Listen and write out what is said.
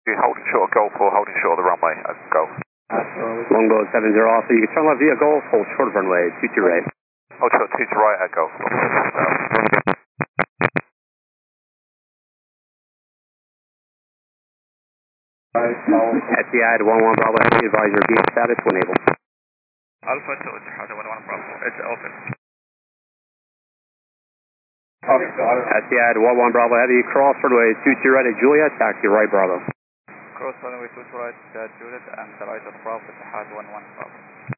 Holding short Golf or holding short of the runway, Golf. Longboat 70 Alpha, you can turn left via Golf, hold short of runway 22 right. Hold short 2 to right at Golf. SCI to 11 Bravo, heavy advisor, beam status when able. Alpha to Etihad 11 Bravo, it's open. SCI to 11 Bravo, heavy, cross runway 22 right at Juliet, taxi right Bravo. Cross runway 2 to right, Juliet, and the right of Bravo, Etihad 11 Bravo.